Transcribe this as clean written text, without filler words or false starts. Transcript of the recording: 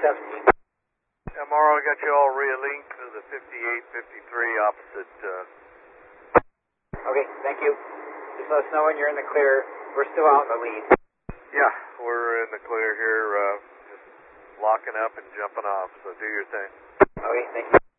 17. Yeah, Morrow, I got you all relinked to the 5853 opposite. Okay, thank you. Just let us know when you're in the clear. We're still out in the lead. Yeah, we're in the clear here, just locking up and jumping off, so do your thing. Okay, thank you.